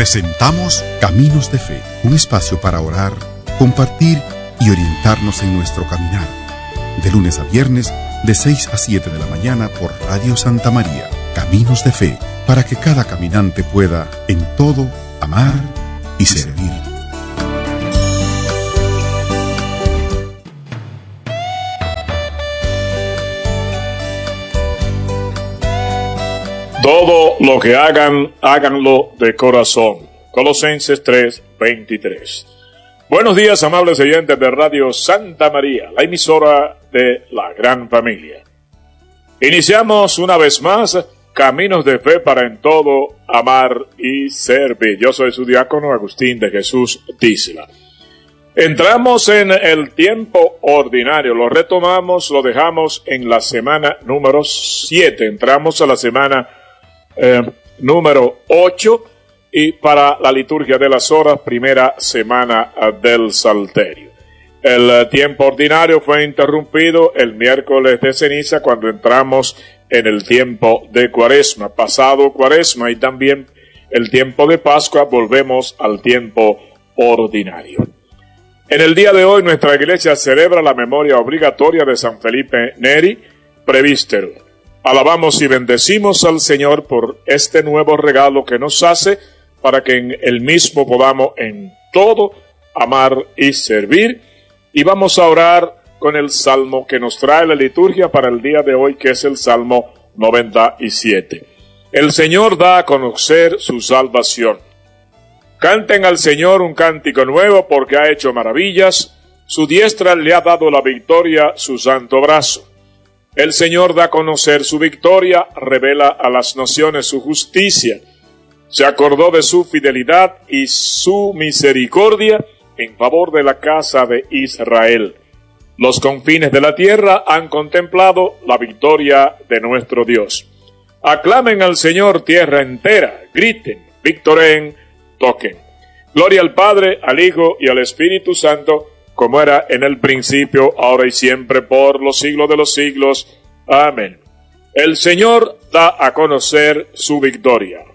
Presentamos Caminos de Fe, un espacio para orar, compartir y orientarnos en nuestro caminar. De lunes a viernes, de 6 a 7 de la mañana por Radio Santa María. Caminos de Fe, para que cada caminante pueda, en todo, amar y servir. Todo lo que hagan, háganlo de corazón. Colosenses 3:23. Buenos días, amables oyentes de Radio Santa María, la emisora de la gran familia. Iniciamos una vez más Caminos de Fe para en todo amar y servir. Yo soy su diácono Agustín de Jesús Dísela. Entramos en el tiempo ordinario, lo retomamos, lo dejamos en la semana número 7. Entramos a la semana número 8 y para la liturgia de las horas, primera semana del Salterio. El tiempo ordinario fue interrumpido el miércoles de ceniza cuando entramos en el tiempo de Cuaresma. Pasado Cuaresma y también el tiempo de Pascua, volvemos al tiempo ordinario. En el día de hoy nuestra iglesia celebra la memoria obligatoria de San Felipe Neri, presbítero. Alabamos y bendecimos al Señor por este nuevo regalo que nos hace para que en el mismo podamos en todo amar y servir. Y vamos a orar con el salmo que nos trae la liturgia para el día de hoy, que es el Salmo 97. El Señor da a conocer su salvación. Canten al Señor un cántico nuevo porque ha hecho maravillas. Su diestra le ha dado la victoria, su santo brazo. El Señor da a conocer su victoria, revela a las naciones su justicia. Se acordó de su fidelidad y su misericordia en favor de la casa de Israel. Los confines de la tierra han contemplado la victoria de nuestro Dios. Aclamen al Señor tierra entera, griten, victoren, toquen. Gloria al Padre, al Hijo y al Espíritu Santo, como era en el principio, ahora y siempre, por los siglos de los siglos. Amén. El Señor da a conocer su victoria.